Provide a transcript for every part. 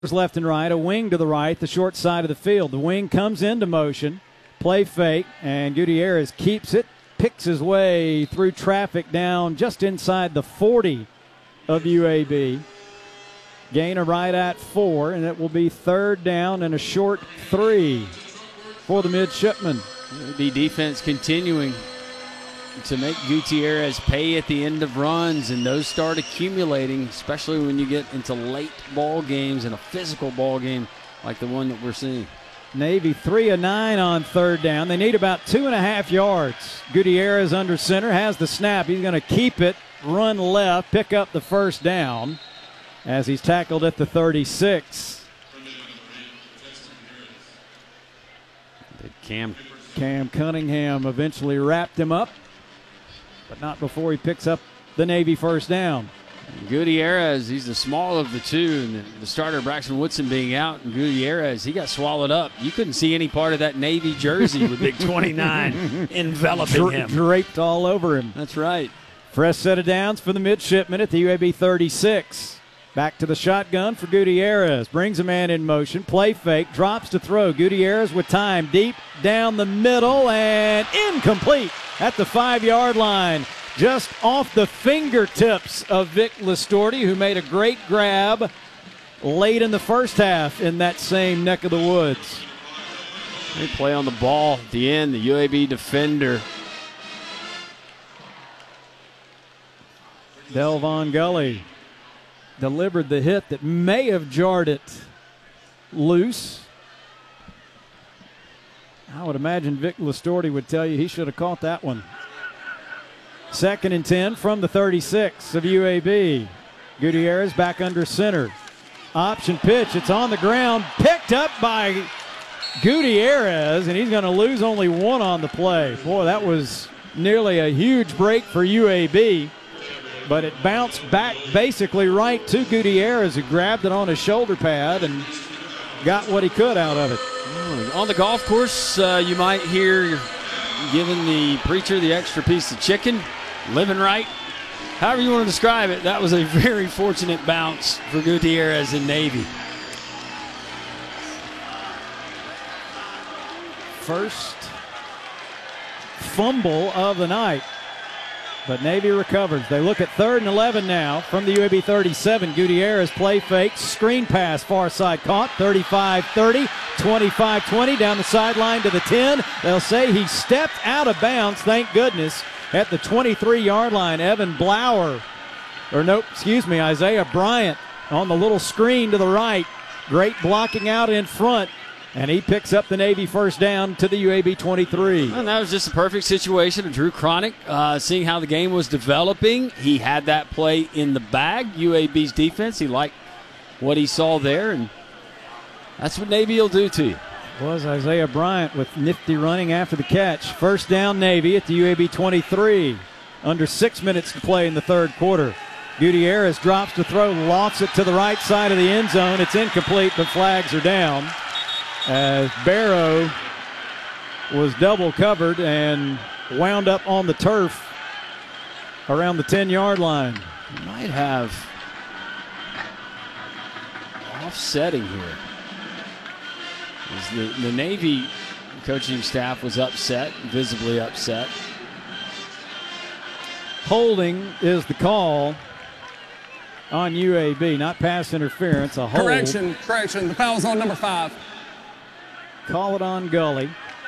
Left and right, a wing to the right, the short side of the field. The wing comes into motion, play fake, and Gutierrez keeps it, picks his way through traffic down just inside the 40 of UAB. Gainer right at 4, and it will be third down and a short 3 for the midshipmen. The defense continuing to make Gutierrez pay at the end of runs, and those start accumulating, especially when you get into late ball games and a physical ball game like the one that we're seeing. Navy 3 of 9 on third down. They need about 2.5 yards. Gutierrez under center, has the snap. He's going to keep it, run left, pick up the first down as he's tackled at the 36. Cam Cunningham eventually wrapped him up, but not before he picks up the Navy first down. Gutierrez, he's the small of the two, and the starter Braxton Woodson being out, and Gutierrez, he got swallowed up. You couldn't see any part of that Navy jersey with big 29 enveloping him. Draped all over him. That's right. Fresh set of downs for the midshipmen at the UAB 36. Back to the shotgun for Gutierrez. Brings a man in motion. Play fake. Drops to throw. Gutierrez with time. Deep down the middle and incomplete at the 5-yard line. Just off the fingertips of Vic Listorti, who made a great grab late in the first half in that same neck of the woods. They play on the ball at the end. The UAB defender. Delvon Gully delivered the hit that may have jarred it loose. I would imagine Vic Listorti would tell you he should have caught that one. 2nd and 10 from the 36 of UAB. Gutierrez back under center. Option pitch. It's on the ground. Picked up by Gutierrez, and he's going to lose only 1 on the play. Boy, that was nearly a huge break for UAB. But it bounced back basically right to Gutierrez, who grabbed it on his shoulder pad and got what he could out of it. On the golf course, you might hear giving the preacher the extra piece of chicken, living right. However you want to describe it, that was a very fortunate bounce for Gutierrez and Navy. First fumble of the night. But Navy recovers. They look at 3rd and 11 now from the UAB 37. Gutierrez play fake, screen pass, far side caught, 35-30, 25-20, down the sideline to the 10. They'll say he stepped out of bounds, thank goodness, at the 23-yard line. Isaiah Bryant on the little screen to the right. Great blocking out in front. And he picks up the Navy first down to the UAB 23. And that was just a perfect situation of Drew Cronick, seeing how the game was developing. He had that play in the bag. UAB's defense, he liked what he saw there, and that's what Navy will do to you. Was Isaiah Bryant with nifty running after the catch. First down Navy at the UAB 23. Under 6 minutes to play in the third quarter. Gutierrez drops to throw, lofts it to the right side of the end zone. It's incomplete, but flags are down, as Barrow was double covered and wound up on the turf around the 10-yard line. You might have offsetting here. The Navy coaching staff was upset, visibly upset. Holding is the call on UAB, not pass interference, a hold. Correction, the foul's on number 5. Call it on Gully.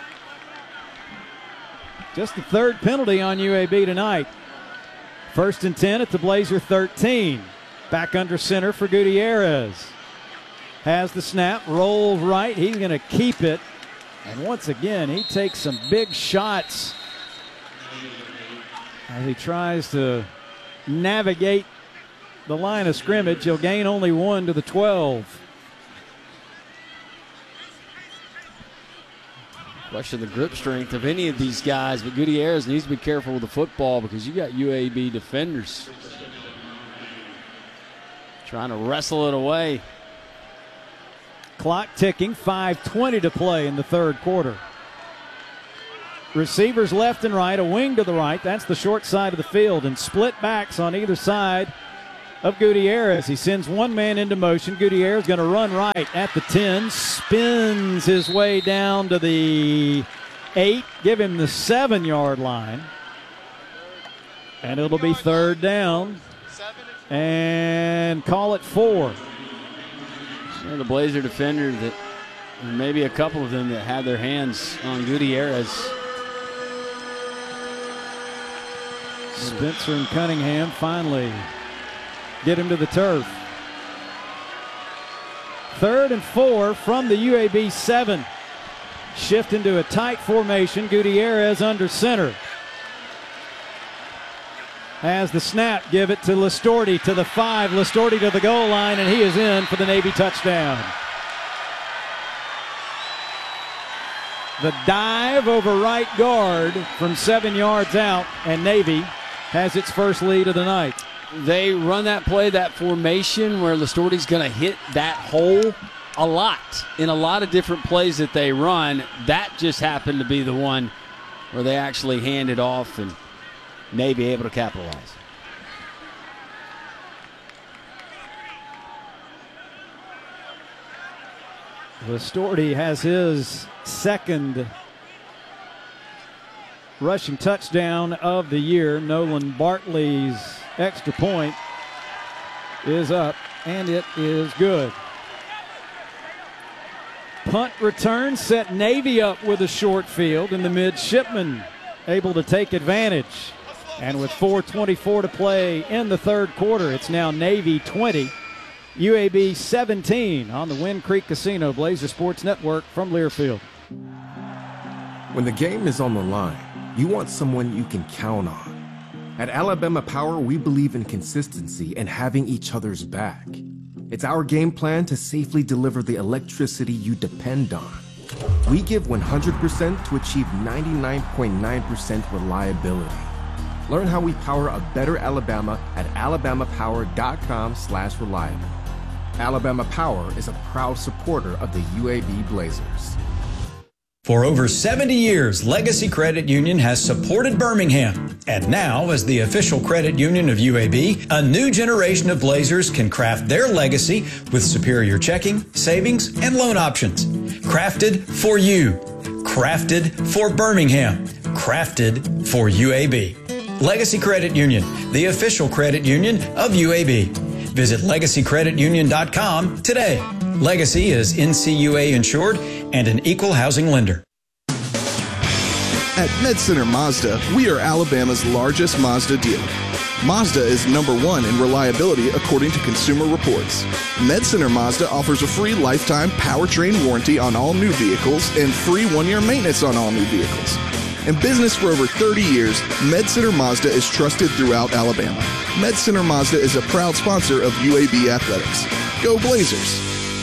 Just the 3rd penalty on UAB tonight. 1st and 10 at the Blazer 13. Back under center for Gutierrez. Has the snap, rolls right. He's going to keep it. And once again, he takes some big shots as he tries to navigate the line of scrimmage. He'll gain only 1 to the 12. Question the grip strength of any of these guys, but Gutierrez needs to be careful with the football because you got UAB defenders trying to wrestle it away. Clock ticking, 5:20 to play in the third quarter. Receivers left and right, a wing to the right. That's the short side of the field, and split backs on either side of Gutierrez. He sends one man into motion. Gutierrez going to run right at the 10, spins his way down to the 8, give him the 7-yard line. And it'll be third down. And call it 4. Yeah, the Blazer defender that maybe a couple of them that had their hands on Gutierrez. Spencer and Cunningham finally get him to the turf. 3rd and 4 from the UAB 7. Shift into a tight formation. Gutierrez under center. Has the snap, give it to Listorti to the 5. Listorti to the goal line, and he is in for the Navy touchdown. The dive over right guard from 7 yards out, and Navy has its first lead of the night. They run that play, that formation where Listorti's going to hit that hole a lot in a lot of different plays that they run. That just happened to be the one where they actually hand it off and Navy able to capitalize. Listorti has his second rushing touchdown of the year. Nolan Bartley's extra point is up, and it is good. Punt return set Navy up with a short field, and the midshipmen able to take advantage. And with 4:24 to play in the third quarter, it's now Navy 20, UAB 17 on the Wind Creek Casino Blazer Sports Network from Learfield. When the game is on the line, you want someone you can count on. At Alabama Power, we believe in consistency and having each other's back. It's our game plan to safely deliver the electricity you depend on. We give 100% to achieve 99.9% reliability. Learn how we power a better Alabama at alabamapower.com/reliable. Alabama Power is a proud supporter of the UAB Blazers. For over 70 years, Legacy Credit Union has supported Birmingham. And now, as the official credit union of UAB, a new generation of Blazers can craft their legacy with superior checking, savings, and loan options. Crafted for you. Crafted for Birmingham. Crafted for UAB. Legacy Credit Union, the official credit union of UAB. Visit LegacyCreditUnion.com today. Legacy is NCUA insured and an equal housing lender. At MedCenter Mazda, we are Alabama's largest Mazda dealer. Mazda is #1 in reliability according to Consumer Reports. MedCenter Mazda offers a free lifetime powertrain warranty on all new vehicles and free 1-year maintenance on all new vehicles. In business for over 30 years, MedCenter Mazda is trusted throughout Alabama. MedCenter Mazda is a proud sponsor of UAB Athletics. Go Blazers!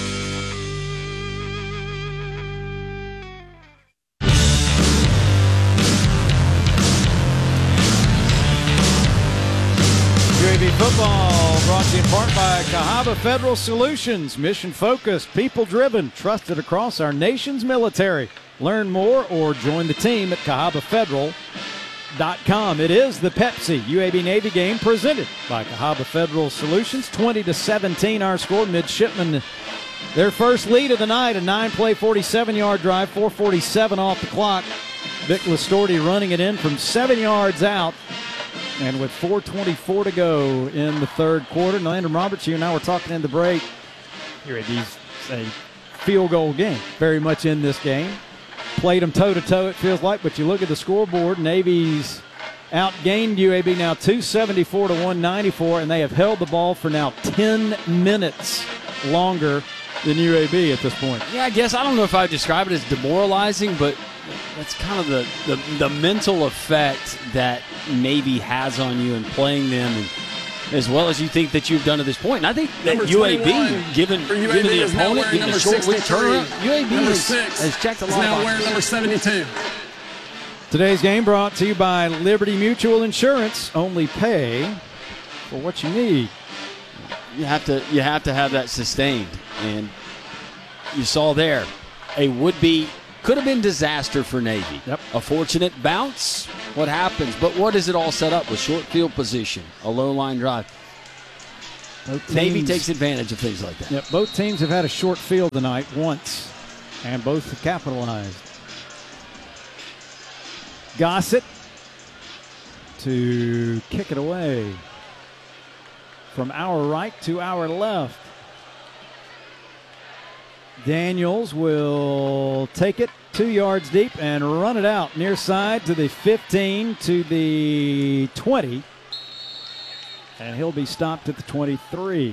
UAB football brought to you in part by Cahaba Federal Solutions. Mission-focused, people-driven, trusted across our nation's military. Learn more or join the team at CahabaFederal.com. It is the Pepsi UAB Navy game presented by Cahaba Federal Solutions. 20-17 our score. Midshipmen, their first lead of the night, a 9-play, 47-yard drive, 4:47 off the clock. Vic Listorti running it in from 7 yards out. And with 4:24 to go in the third quarter, Landon Roberts, you and I were talking in the break. UAB's a field goal game, very much in this game. Played them toe-to-toe, it feels like, but you look at the scoreboard, Navy's outgained UAB now 274 to 194, and they have held the ball for now 10 minutes longer than UAB at this point. Yeah, I guess I don't know if I would describe it as demoralizing, but that's kind of the mental effect that Navy has on you in playing them, and as well as you think that you've done to this point. And I think that UAB, given the opponent, given the short week turnaround, UAB has checked a lot of boxes. Now wearing number 72. Today's game brought to you by Liberty Mutual Insurance. Only pay for what you need. You have to have that sustained, and you saw there a would-be. Could have been disaster for Navy. Yep. A fortunate bounce. What happens? But what does it all set up with? Short field position, a low line drive. Navy takes advantage of things like that. Yep, both teams have had a short field tonight once, and both have capitalized. Gossett to kick it away from our right to our left. Daniels will take it 2 yards deep and run it out near side to the 15, to the 20. And he'll be stopped at the 23.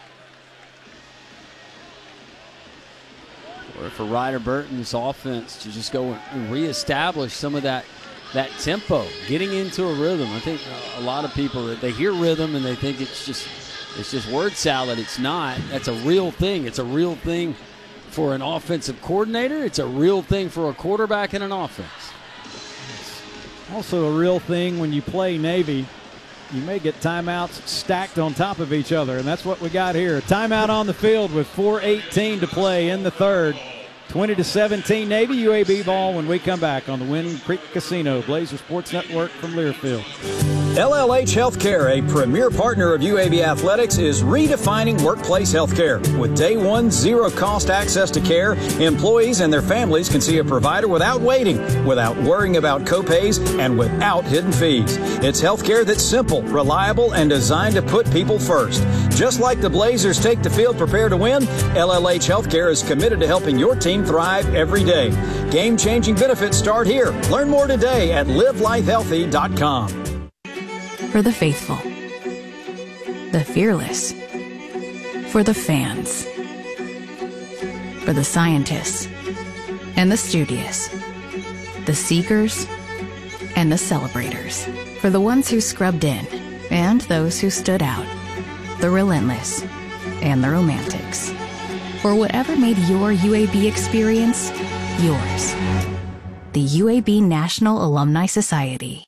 Or for Ryder Burton's offense to just go and reestablish some of that tempo, getting into a rhythm. I think a lot of people, they hear rhythm and they think it's just word salad. It's not. That's a real thing. It's a real thing for an offensive coordinator. It's a real thing for a quarterback in an offense. It's also a real thing when you play Navy. You may get timeouts stacked on top of each other, and that's what we got here. A timeout on the field with 4:18 to play in the third. 20-17 Navy. UAB ball when we come back on the Wind Creek Casino Blazer Sports Network from Learfield. LLH Healthcare, a premier partner of UAB Athletics, is redefining workplace healthcare. With day one, zero-cost access to care, employees and their families can see a provider without waiting, without worrying about copays, and without hidden fees. It's healthcare that's simple, reliable, and designed to put people first. Just like the Blazers take the field prepared to win, LLH Healthcare is committed to helping your team thrive every day. Game-changing benefits start here. Learn more today at livelifehealthy.com. For the faithful, the fearless, for the fans, for the scientists and the studious, the seekers and the celebrators, for the ones who scrubbed in and those who stood out, the relentless and the romantics, for whatever made your UAB experience yours. The UAB National Alumni Society.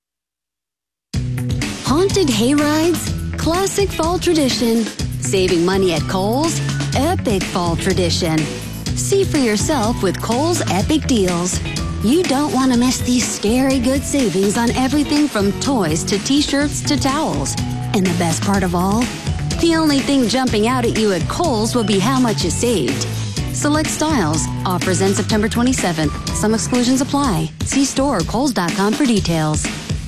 Haunted hayrides, classic fall tradition. Saving money at Kohl's, epic fall tradition. See for yourself with Kohl's Epic Deals. You don't want to miss these scary good savings on everything from toys to t-shirts to towels. And the best part of all? The only thing jumping out at you at Kohl's will be how much you saved. Select styles. Offers end September 27th. Some exclusions apply. See store or Kohls.com for details.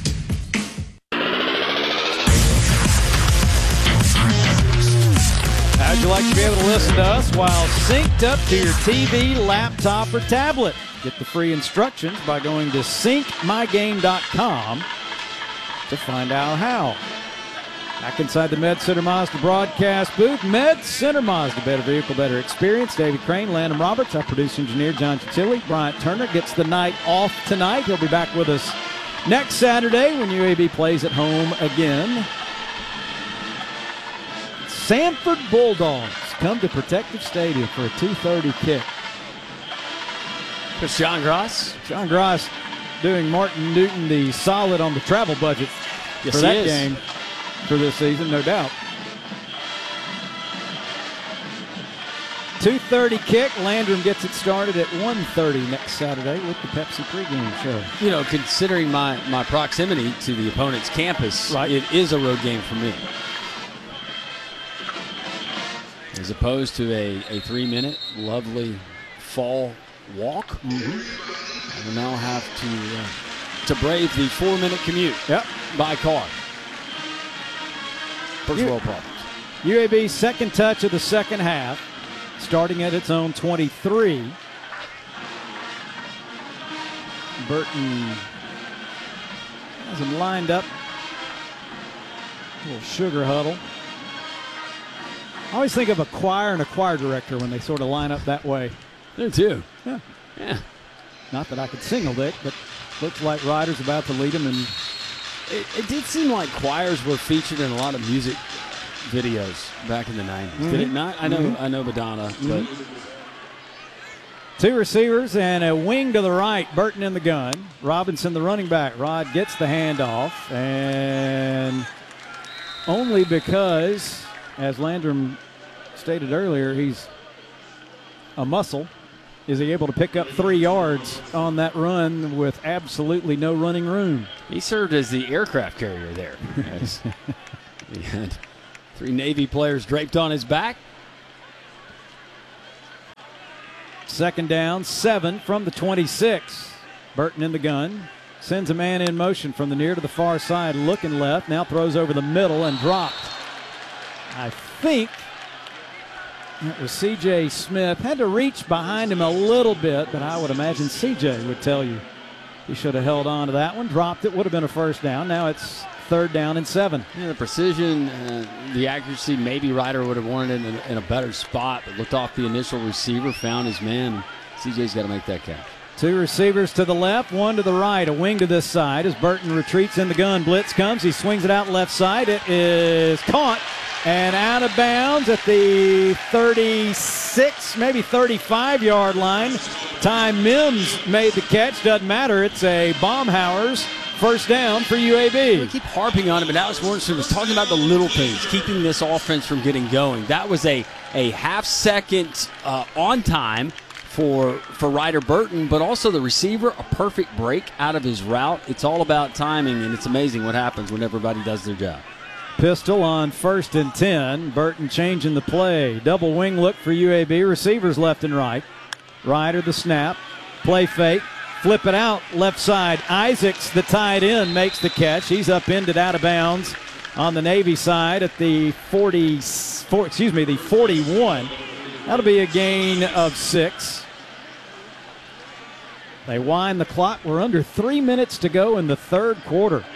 How'd you like to be able to listen to us while synced up to your TV, laptop, or tablet? Get the free instructions by going to syncmygame.com to find out how. Back inside the Med Center Mazda broadcast booth. Med Center Mazda, better vehicle, better experience. David Crane, Landon Roberts, our producer engineer, John Chitilli. Bryant Turner gets the night off tonight. He'll be back with us next Saturday when UAB plays at home again. Sanford Bulldogs come to Protective Stadium for a 2:30 kick. It's John Gross. John Gross doing Martin Newton the solid on the travel budget for that game for this season, no doubt. 2:30 kick. Landrum gets it started at 1:30 next Saturday with the Pepsi pregame show. You know, considering my proximity to the opponent's campus, right, it is a road game for me. As opposed to a 3-minute lovely fall walk. Mm-hmm. We'll now have to brave the 4-minute commute by car. First world problems. UAB's second touch of the second half, starting at its own 23. Burton has him lined up. A little sugar huddle. I always think of a choir and a choir director when they sort of line up that way. Me too. Yeah. Not that I could sing a lick, but looks like Ryder's about to lead them. And it did seem like choirs were featured in a lot of music videos back in the 90s. Mm-hmm. Did it not? I know Madonna, but two receivers and a wing to the right. Burton in the gun. Robinson, the running back. Rod gets the handoff, and only because, as Landrum stated earlier, he's a muscle. Is he able to pick up 3 yards on that run with absolutely no running room? He served as the aircraft carrier there. Yes. 3 Navy players draped on his back. 2nd down, 7 from the 26. Burton in the gun. Sends a man in motion from the near to the far side, looking left. Now throws over the middle and dropped. I think it was C.J. Smith. Had to reach behind him a little bit, but I would imagine C.J. would tell you he should have held on to that one. Dropped it, would have been a first down. Now it's 3rd down and 7. Yeah, the precision, the accuracy, maybe Ryder would have wanted it in a better spot, but looked off the initial receiver, found his man. C.J.'s got to make that catch. 2 receivers to the left, 1 to the right. A wing to this side as Burton retreats in the gun. Blitz comes. He swings it out left side. It is caught and out of bounds at the 36, maybe 35-yard line. Ty Mims made the catch. Doesn't matter. It's a Baumhauer's first down for UAB. We keep harping on it, but Alex Mortensen was talking about the little things, keeping this offense from getting going. That was a half-second on time for Ryder Burton, but also the receiver, a perfect break out of his route. It's all about timing, and it's amazing what happens when everybody does their job. Pistol on 1st and 10. Burton changing the play. Double wing look for UAB. Receivers left and right. Ryder the snap. Play fake. Flip it out left side. Isaacs, the tight end, makes the catch. He's upended out of bounds on the Navy side at the 41. That'll be a gain of 6. They wind the clock. We're under 3 minutes to go in the 3rd quarter.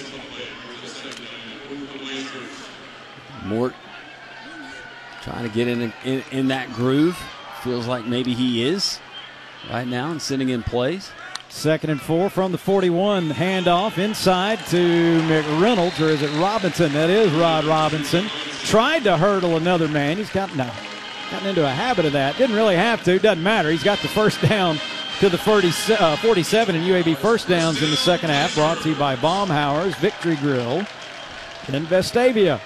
Mort trying to get in that groove. Feels like maybe he is right now and sitting in place. 2nd and 4 from the 41. Handoff inside to McReynolds, or is it Robinson? That is Rod Robinson. Tried to hurdle another man. He's gotten into a habit of that. Didn't really have to. Doesn't matter. He's got the first down to the 47, and UAB first downs in the second half. Brought to you by Baumhauer's Victory Grill in Vestavia.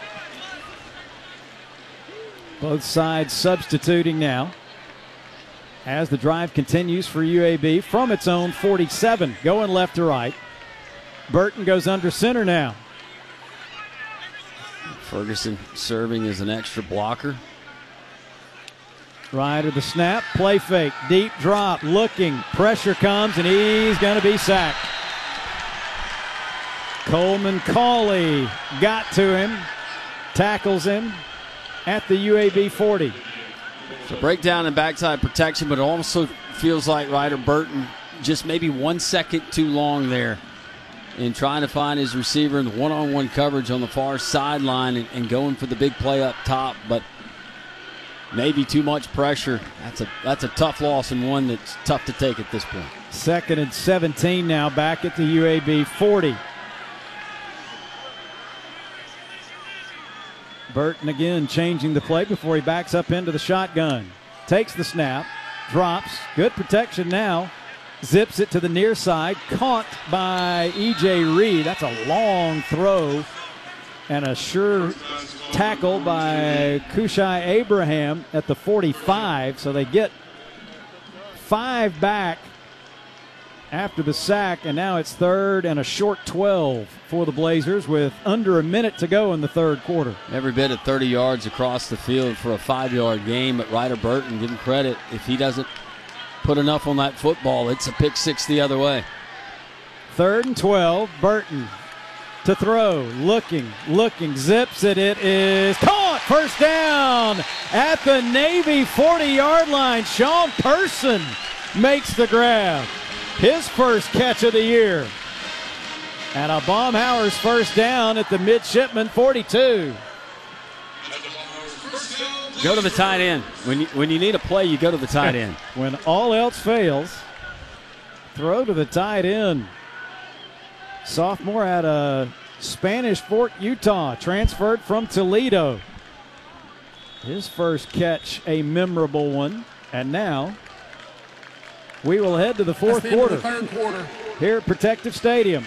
Both sides substituting now as the drive continues for UAB from its own 47, going left to right. Burton goes under center now. Ferguson serving as an extra blocker. Ryder the snap, play fake, deep drop, looking, pressure comes, and he's going to be sacked. Coleman Cauley got to him, tackles him at the UAB 40. So breakdown and backside protection, but it also feels like Ryder Burton just maybe 1 second too long there in trying to find his receiver in the one-on-one coverage on the far sideline and going for the big play up top, but maybe too much pressure. That's a tough loss and one that's tough to take at this point. 2nd and 17 now, back at the UAB 40. Burton again changing the play before he backs up into the shotgun. Takes the snap, drops, good protection now. Zips it to the near side, caught by E.J. Reed. That's a long throw and a sure tackle by Kushai Abraham at the 45. So they get 5 back after the sack, and now it's 3rd and a short 12 for the Blazers with under a minute to go in the 3rd quarter. Every bit of 30 yards across the field for a 5-yard gain, but Ryder Burton, give him credit. If he doesn't put enough on that football, it's a pick 6 the other way. 3rd and 12, Burton to throw, looking, zips it. It is caught. First down at the Navy 40-yard line. Sean Person makes the grab. His first catch of the year. And a Baumhauer's first down at the midshipman 42. Go to the tight end. When you need a play, you go to the tight end. When all else fails, throw to the tight end. Sophomore out of Spanish Fork, Utah, transferred from Toledo. His first catch, a memorable one. And now we will head to the 4th quarter. Third quarter Here at Protective Stadium.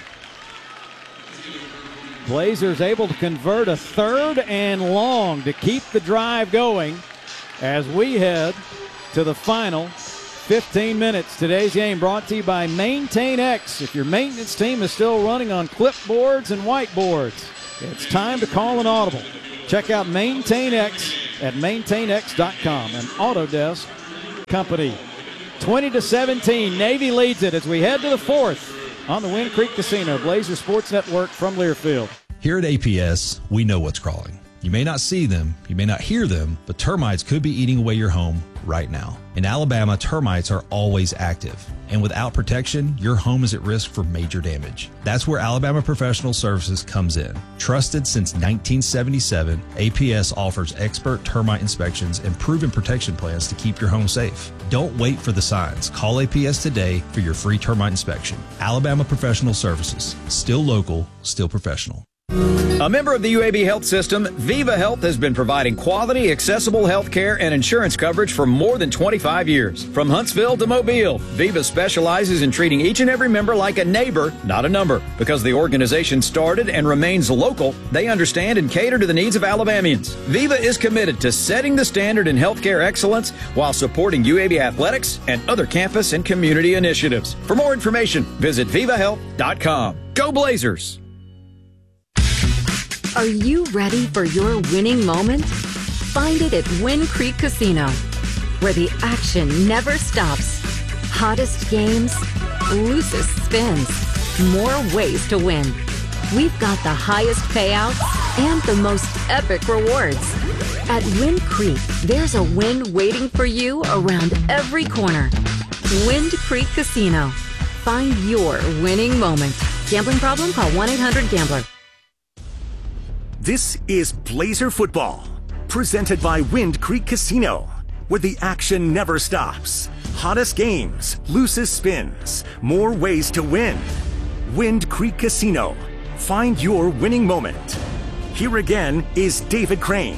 Blazers able to convert a 3rd and long to keep the drive going as we head to the final 15 minutes. Today's game brought to you by MaintainX. If your maintenance team is still running on clipboards and whiteboards, it's time to call an audible. Check out MaintainX at maintainx.com, an Autodesk company. 20-17, Navy leads it as we head to the fourth on the Wind Creek Casino Blazer Sports Network from Learfield. Here at APS, we know what's crawling. You may not see them, you may not hear them, but termites could be eating away your home right now. In Alabama, termites are always active, and without protection, your home is at risk for major damage. That's where Alabama Professional Services comes in. Trusted since 1977, APS offers expert termite inspections and proven protection plans to keep your home safe. Don't wait for the signs. Call APS today for your free termite inspection. Alabama Professional Services. Still local, still professional. A member of the UAB Health System, Viva Health has been providing quality, accessible health care and insurance coverage for more than 25 years. From Huntsville to Mobile, Viva specializes in treating each and every member like a neighbor, not a number. Because the organization started and remains local, they understand and cater to the needs of Alabamians. Viva is committed to setting the standard in healthcare excellence while supporting UAB athletics and other campus and community initiatives. For more information, visit vivahealth.com. Go Blazers! Are you ready for your winning moment? Find it at Wind Creek Casino, where the action never stops. Hottest games, loosest spins, more ways to win. We've got the highest payouts and the most epic rewards. At Wind Creek, there's a win waiting for you around every corner. Wind Creek Casino. Find your winning moment. Gambling problem? Call 1-800-GAMBLER. This is Blazer Football, presented by Wind Creek Casino, where the action never stops. Hottest games, loosest spins, more ways to win. Wind Creek Casino. Find your winning moment. Here again is David Crane.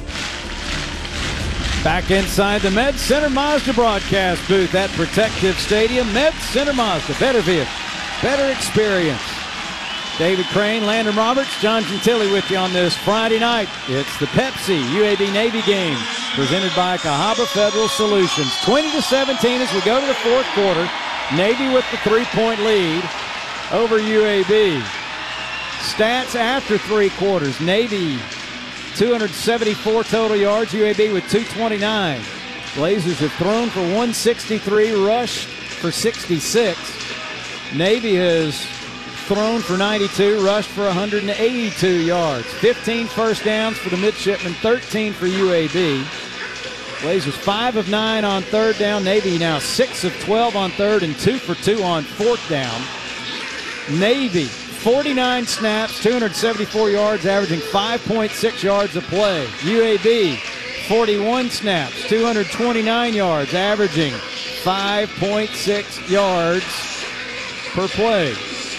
Back inside the Med Center Mazda broadcast booth at Protective Stadium. Med Center Mazda, better vehicle, better experience. David Crane, Landon Roberts, John Gentili with you on this Friday night. It's the Pepsi UAB Navy game presented by Cahaba Federal Solutions. 20-17 as we go to the fourth quarter. Navy with the 3-point lead over UAB. Stats after three quarters. Navy 274 total yards, UAB with 229. Blazers have thrown for 163, rushed for 66. Navy has thrown for 92, rushed for 182 yards. 15 first downs for the midshipmen, 13 for UAB. Blazers 5 of 9 on third down. Navy now 6 of 12 on third and 2 for 2 on fourth down. Navy 49 snaps, 274 yards, averaging 5.6 yards a play. UAB 41 snaps, 229 yards, averaging 5.6 yards per play.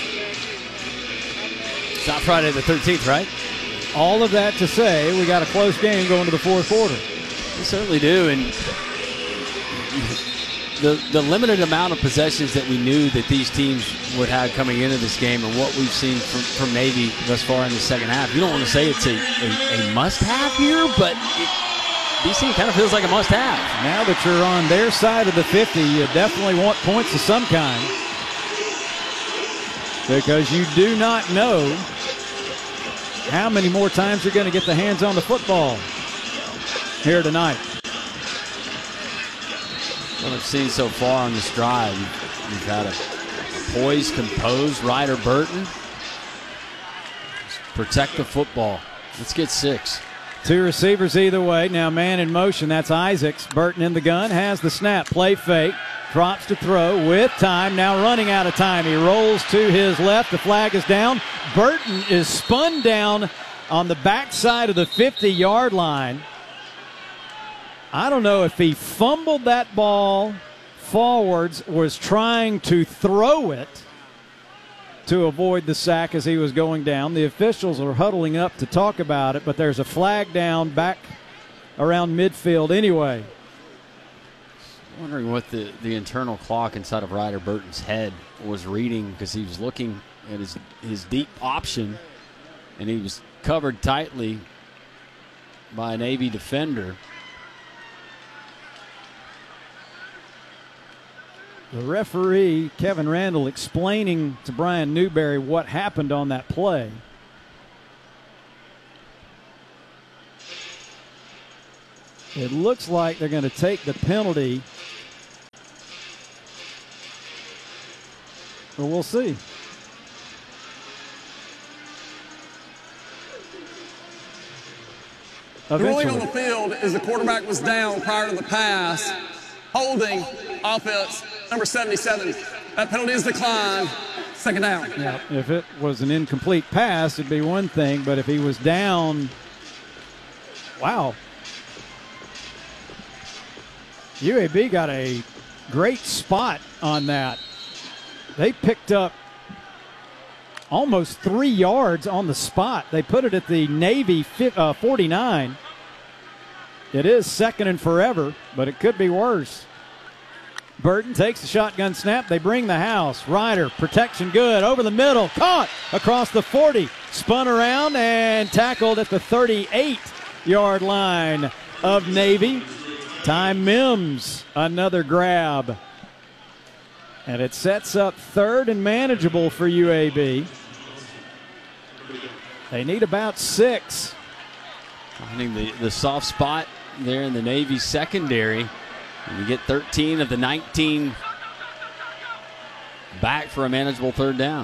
It's not Friday the 13th, right? All of that to say, we got a close game going to the fourth quarter. We certainly do, and the limited amount of possessions that we knew that these teams would have coming into this game and what we've seen from Navy thus far in the second half. You don't want to say it's a must-have here, but this team kind of feels like a must-have. Now that you're on their side of the 50, you definitely want points of some kind, because you do not know how many more times you're going to get the hands on the football here tonight. What I've seen so far on this drive, you've had a poised, composed Ryder Burton. Just protect the football. Let's get 6. 2 receivers either way. Now man in motion. That's Isaacs. Burton in the gun. Has the snap. Play fake. Drops to throw with time. Now running out of time. He rolls to his left. The flag is down. Burton is spun down on the backside of the 50-yard line. I don't know if he fumbled that ball forwards, was trying to throw it to avoid the sack as he was going down. The officials are huddling up to talk about it, but there's a flag down back around midfield anyway. Wondering what the internal clock inside of Ryder Burton's head was reading, because he was looking at his deep option, and he was covered tightly by a Navy defender. The referee, Kevin Randall, explaining to Brian Newberry what happened on that play. It looks like they're going to take the penalty. But we'll see. The ruling on the field is the quarterback was down prior to the pass. Holding, offense, number 77. That penalty is declined. Second down. Yeah, if it was an incomplete pass, it'd be one thing. But if he was down, wow. UAB got a great spot on that. They picked up almost 3 yards on the spot. They put it at the Navy 49. It is second and forever, but it could be worse. Burton takes the shotgun snap. They bring the house. Ryder, protection good, over the middle, caught across the 40, spun around and tackled at the 38-yard line of Navy. Ty Mims, another grab. And it sets up third and manageable for UAB. They need about 6. Finding the soft spot there in the Navy secondary. And you get 13 of the 19 back for a manageable third down.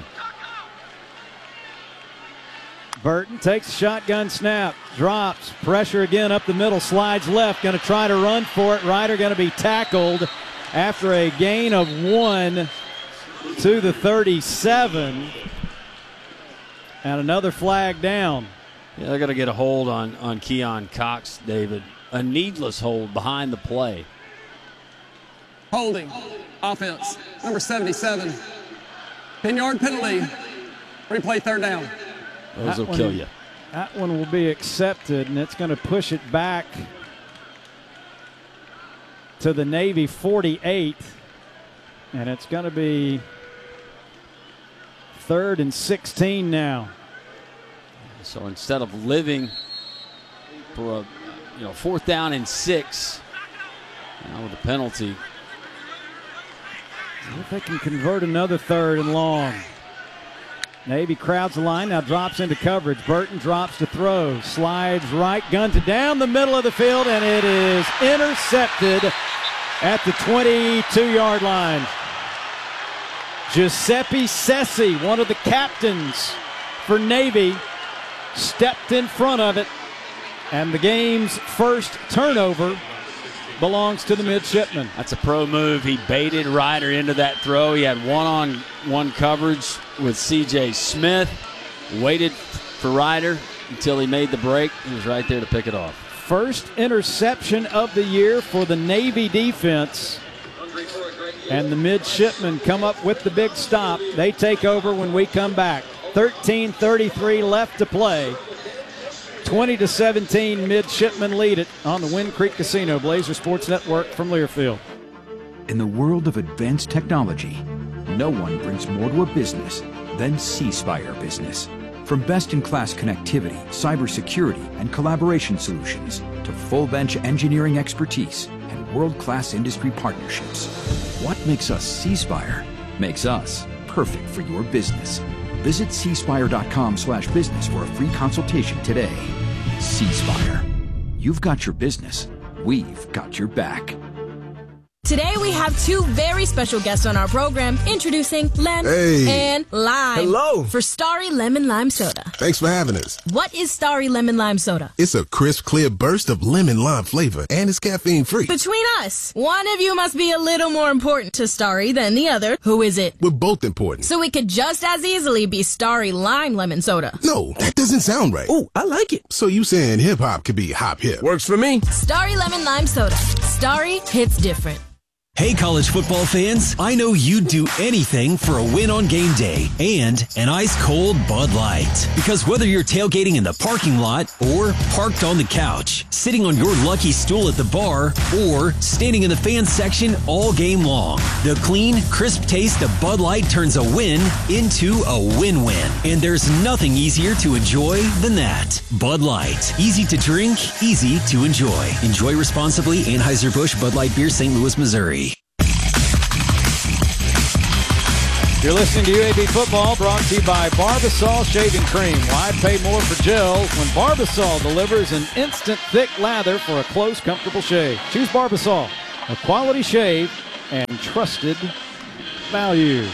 Burton takes a shotgun snap, drops, pressure again up the middle, slides left, going to try to run for it. Ryder going to be tackled after a gain of 1 to the 37. And another flag down. Yeah, they're going to get a hold on Keon Cox, David. A needless hold behind the play. Holding, offense, number 77. 10-yard penalty. Replay third down. Those will kill you. That one will be accepted, and it's going to push it back to the Navy 48. And it's going to be 3rd and 16 now. So instead of living for a 4th down and 6, now with a penalty. See if they can convert another 3rd and long. Navy crowds the line, now drops into coverage. Burton drops to throw, slides right, gun to down the middle of the field, and it is intercepted at the 22-yard line. Giuseppe Sessi, one of the captains for Navy, stepped in front of it, and the game's first turnover belongs to the midshipman. That's a pro move. He baited Ryder into that throw. He had one-on-one coverage with C.J. Smith, waited for Ryder until he made the break. He was right there to pick it off. First interception of the year for the Navy defense. And the midshipmen come up with the big stop. They take over when we come back. 13:33 left to play. 20-17, midshipmen lead it on the Wind Creek Casino Blazer Sports Network from Learfield. In the world of advanced technology, no one brings more to a business than C Spire Business. From best-in-class connectivity, cybersecurity, and collaboration solutions to full-bench engineering expertise and world-class industry partnerships, what makes us C Spire makes us perfect for your business. Visit cspire.com/business for a free consultation today. C Spire. You've got your business. We've got your back. Today we have 2 very special guests on our program, introducing Lem and Lime. Hello. For Starry Lemon Lime Soda. Thanks for having us. What is Starry Lemon Lime Soda? It's a crisp, clear burst of lemon lime flavor, and it's caffeine-free. Between us, one of you must be a little more important to Starry than the other. Who is it? We're both important. So it could just as easily be Starry Lime Lemon Soda. No, that doesn't sound right. Oh, I like it. So you saying hip-hop could be hop-hip? Works for me. Starry Lemon Lime Soda. Starry hits different. Hey, college football fans, I know you'd do anything for a win on game day and an ice-cold Bud Light. Because whether you're tailgating in the parking lot or parked on the couch, sitting on your lucky stool at the bar, or standing in the fan section all game long, the clean, crisp taste of Bud Light turns a win into a win-win. And there's nothing easier to enjoy than that. Bud Light. Easy to drink, easy to enjoy. Enjoy responsibly. Anheuser-Busch Bud Light Beer, St. Louis, Missouri. You're listening to UAB Football, brought to you by Barbasol Shaving Cream. Why pay more for gels when Barbasol delivers an instant thick lather for a close, comfortable shave? Choose Barbasol, a quality shave and trusted value.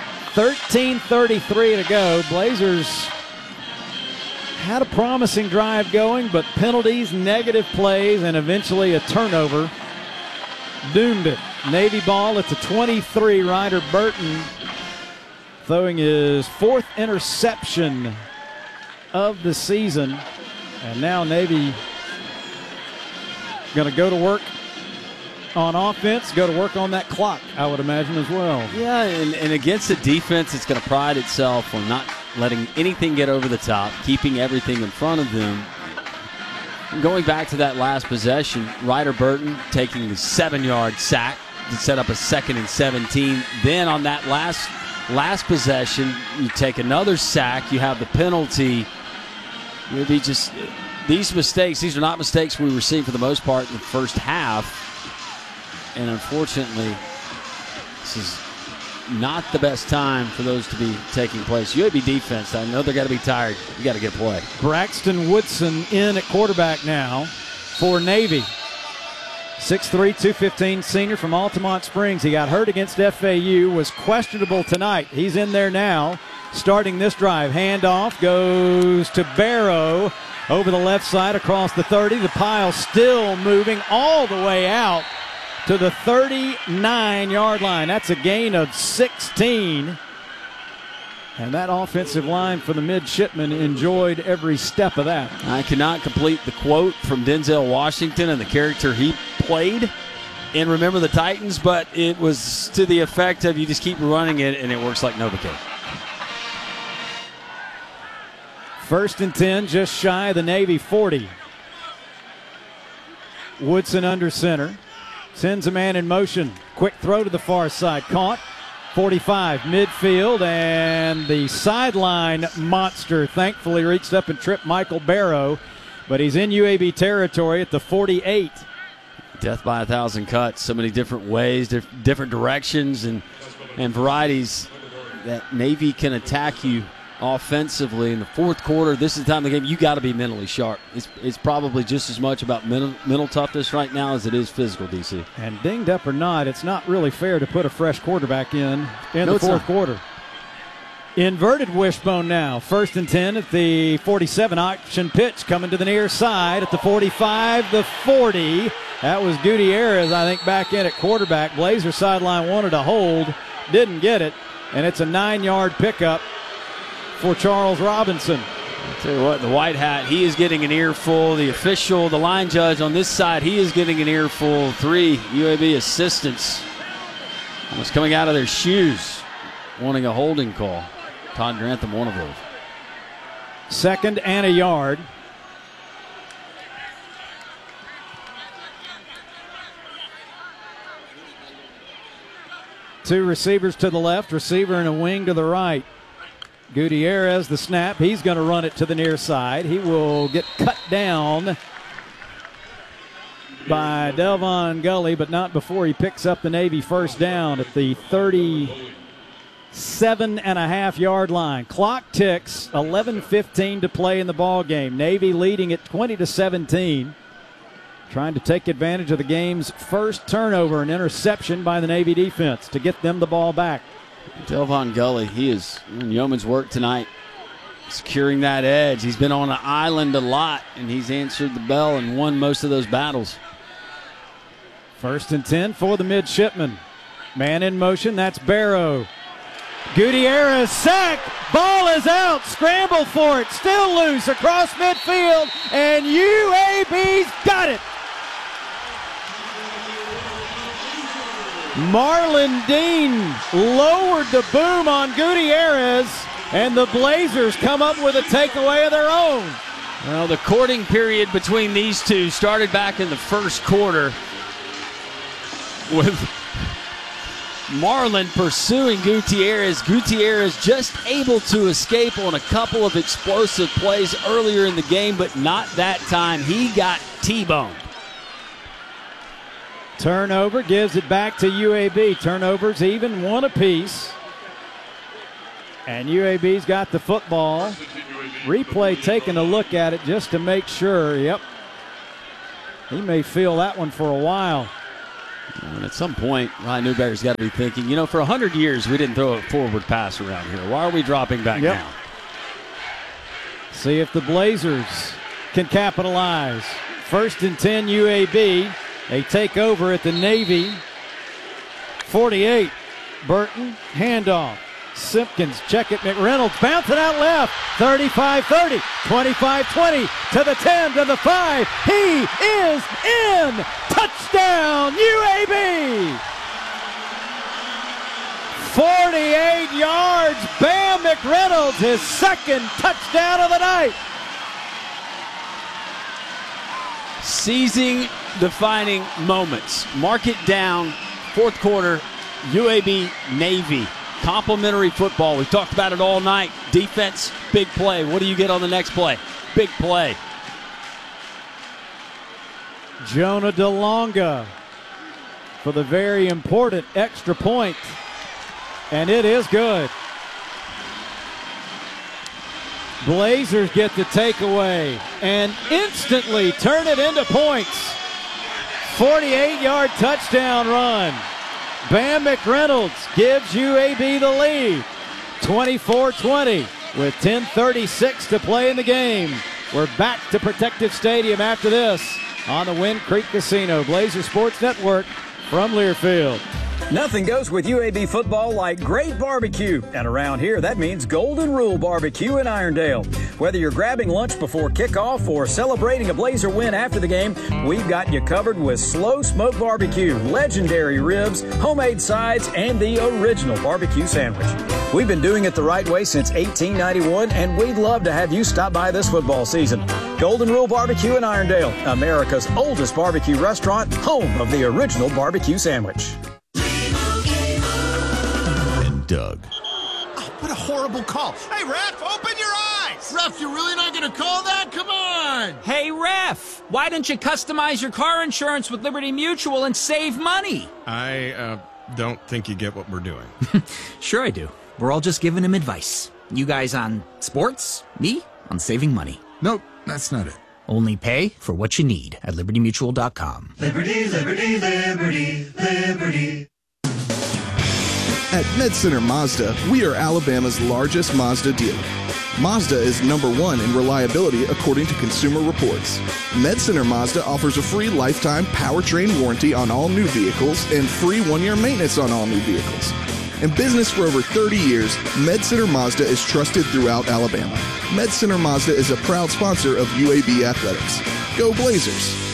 13:33 to go. Blazers had a promising drive going, but penalties, negative plays, and eventually a turnover doomed it. Navy ball at the 23. Ryder Burton throwing his 4th interception of the season. And now Navy going to go to work on offense, go to work on that clock, I would imagine, as well. Yeah, and against a defense that's going to pride itself on not letting anything get over the top, keeping everything in front of them. And going back to that last possession, Ryder Burton taking the 7-yard sack to set up a 2nd and 17. Then on that last possession, you take another sack, you have the penalty. Maybe just these mistakes, these are not mistakes we were seeing for the most part in the first half. And unfortunately, this is not the best time for those to be taking place. UAB defense, I know they're got to be tired. You got to get play. Braxton Woodson in at quarterback now for Navy. 6'3", 215 senior from Altamont Springs. He got hurt against FAU, was questionable tonight. He's in there now, starting this drive. Handoff goes to Barrow over the left side across the 30. The pile still moving all the way out to the 39-yard line. That's a gain of 16. And that offensive line for the midshipmen enjoyed every step of that. I cannot complete the quote from Denzel Washington and the character he played in Remember the Titans, but it was to the effect of you just keep running it and it works like Novocaine. 1st and 10, just shy of the Navy 40. Woodson under center. Sends a man in motion. Quick throw to the far side. Caught. 45 midfield, and the sideline monster thankfully reached up and tripped Michael Barrow, but he's in UAB territory at the 48. Death by 1,000 cuts. So many different ways, different directions, and varieties that Navy can attack you offensively in the fourth quarter. This is the time of the game you got to be mentally sharp. It's probably just as much about mental toughness right now as it is physical, DC. And dinged up or not, it's not really fair to put a fresh quarterback in the fourth quarter. Inverted wishbone now. 1st and 10 at the 47. Option pitch coming to the near side at the 45, the 40. That was Gutierrez, I think, back in at quarterback. Blazer sideline wanted to hold, didn't get it, and it's a 9-yard pickup for Charles Robinson. I'll tell you what, the white hat, he is getting an earful. The official, the line judge on this side, he is getting an earful. 3 UAB assistants almost coming out of their shoes wanting a holding call. Todd Grantham, one of those. 2nd and a yard. Two receivers to the left, receiver and a wing to the right. Gutierrez, the snap. He's going to run it to the near side. He will get cut down by Delvon Gully, but not before he picks up the Navy first down at the 37.5-yard line. Clock ticks, 11:15 to play in the ball game. Navy leading at 20-17. Trying to take advantage of the game's first turnover, an interception by the Navy defense to get them the ball back. Delvon Gully, he is in yeoman's work tonight, securing that edge. He's been on an island a lot, and he's answered the bell and won most of those battles. 1st and 10 for the midshipmen. Man in motion, that's Barrow. Gutierrez, sack, ball is out, scramble for it, still loose across midfield, and UAB's got it. Marlon Dean lowered the boom on Gutierrez, and the Blazers come up with a takeaway of their own. Well, the courting period between these two started back in the first quarter with Marlon pursuing Gutierrez. Gutierrez just able to escape on a couple of explosive plays earlier in the game, but not that time. He got T-boned. Turnover gives it back to UAB. Turnovers even, one apiece. And UAB's got the football. Replay taking a look at it just to make sure. Yep. He may feel that one for a while. And at some point, Ryan Newberry's got to be thinking, for 100 years we didn't throw a forward pass around here. Why are we dropping back now? See if the Blazers can capitalize. 1st and 10 UAB. They take over at the Navy. 48. Burton, handoff. Simpkins, check it, McReynolds, bouncing out left, 35-30, 25-20, to the 10, to the 5, he is in! Touchdown, UAB! 48 yards, Bam McReynolds, his second touchdown of the night. Season-defining moments. Mark it down, fourth quarter, UAB Navy. Complimentary football. We've talked about it all night. Defense, big play. What do you get on the next play? Big play. Jonah DeLonga for the very important extra point. And it is good. Blazers get the takeaway and instantly turn it into points. 48-yard touchdown run. Bam McReynolds gives UAB the lead, 24-20, with 10:36 to play in the game. We're back to Protective Stadium after this on the Wind Creek Casino. Blazer Sports Network from Learfield. Nothing goes with UAB football like great barbecue. And around here, that means Golden Rule Barbecue in Irondale. Whether you're grabbing lunch before kickoff or celebrating a Blazer win after the game, we've got you covered with slow smoke barbecue, legendary ribs, homemade sides, and the original barbecue sandwich. We've been doing it the right way since 1891, and we'd love to have you stop by this football season. Golden Rule Barbecue in Irondale, America's oldest barbecue restaurant, home of the original barbecue sandwich. Doug. Oh, what a horrible call. Hey, ref, open your eyes. Ref, you're really not going to call that? Come on. Hey, ref, why don't you customize your car insurance with Liberty Mutual and save money? I don't think you get what we're doing. Sure I do. We're all just giving him advice. You guys on sports, me on saving money. Nope, that's not it. Only pay for what you need at libertymutual.com. Liberty, liberty, liberty, liberty. At MedCenter Mazda, we are Alabama's largest Mazda dealer. Mazda is #1 in reliability according to Consumer Reports. MedCenter Mazda offers a free lifetime powertrain warranty on all new vehicles and free 1-year maintenance on all new vehicles. In business for over 30 years, MedCenter Mazda is trusted throughout Alabama. MedCenter Mazda is a proud sponsor of UAB Athletics. Go Blazers!